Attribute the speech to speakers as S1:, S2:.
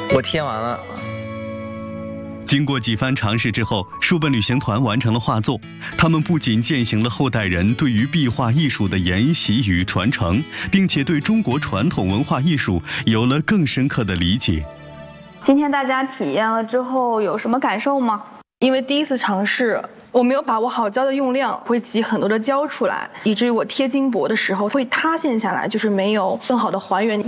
S1: 我贴完了。
S2: 经过几番尝试之后，书本旅行团完成了画作。他们不仅践行了后代人对于壁画艺术的沿袭与传承，并且对中国传统文化艺术有了更深刻的理解。
S3: 今天大家体验了之后有什么感受吗？
S4: 因为第一次尝试，我没有把握好胶的用量，会挤很多的胶出来，以至于我贴金箔的时候会塌陷下来，就是没有更好的还原。